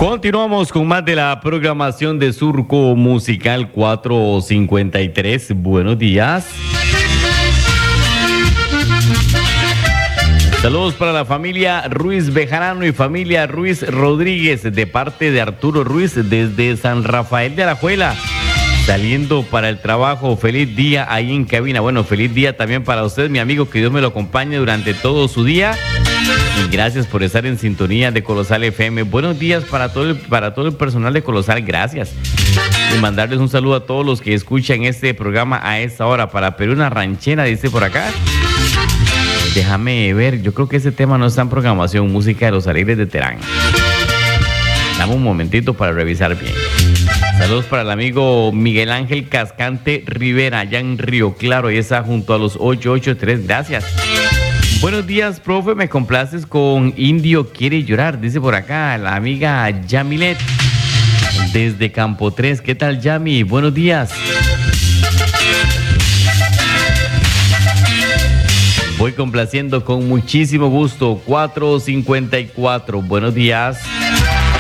Continuamos con más de la programación de Surco Musical 453. Buenos días. Saludos para la familia Ruiz Bejarano y familia Ruiz Rodríguez de parte de Arturo Ruiz desde San Rafael de Alajuela. Saliendo para el trabajo, feliz día ahí en cabina. Bueno, feliz día también para usted, mi amigo, que Dios me lo acompañe durante todo su día. Y gracias por estar en sintonía de Colosal FM. Buenos días para todo el personal de Colosal, gracias. Y mandarles un saludo a todos los que escuchan este programa a esta hora. Para Perú una ranchera, dice por acá. Déjame ver, yo creo que ese tema no está en programación, música de los alegres de Terán. Dame un momentito para revisar bien. Saludos para el amigo Miguel Ángel Cascante Rivera, allá en Río Claro, y está junto a los 883, gracias. Buenos días, profe, me complaces con Indio Quiere Llorar, dice por acá la amiga Yamilet, desde Campo 3. ¿Qué tal, Yami? Buenos días. Voy complaciendo con muchísimo gusto, 454, buenos días.